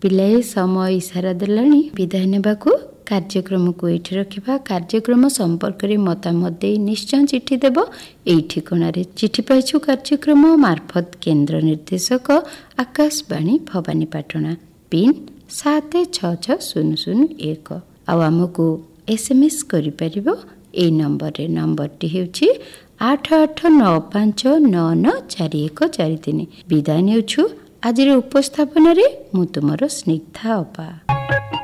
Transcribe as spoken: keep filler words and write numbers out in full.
ପିଲାଏ ସମୟ ଇସାରା ଦେଲାଣି ବିଦାୟ ନେବାକୁ। କାର୍ଯ୍ୟକ୍ରମକୁ ଏଇଠି ରଖିବା। କାର୍ଯ୍ୟକ୍ରମ ସମ୍ପର୍କରେ ମତାମତ ଦେଇ ନିଶ୍ଚୟ ଚିଠି ଦେବ ଏଇ ଠିକଣାରେ। ଚିଠି ପାଇଛୁ କାର୍ଯ୍ୟକ୍ରମ ମାର୍ଫତ କେନ୍ଦ୍ର ନିର୍ଦ୍ଦେଶକ ଆକାଶବାଣୀ ଭବାନୀପାଟଣା, ପିନ୍ ସାତ ଛଅ ଛଅ ଶୂନ ଶୂନ ଏକ। ଆଉ ଆମକୁ ଏସ୍ ଏମ୍ ଏସ୍ କରିପାରିବ ଏଇ ନମ୍ବରରେ। ନମ୍ବରଟି ହେଉଛି ଆଠ ଆଠ ନଅ ପାଞ୍ଚ ନଅ ନଅ ଚାରି ଏକ ଚାରି ତିନି। ବିଦାୟ ନେଉଛୁ ଆଜିର ଉପସ୍ଥାପନାରେ ମୁଁ ତୁମର ସ୍ନିଗ୍ଧା ଅପା।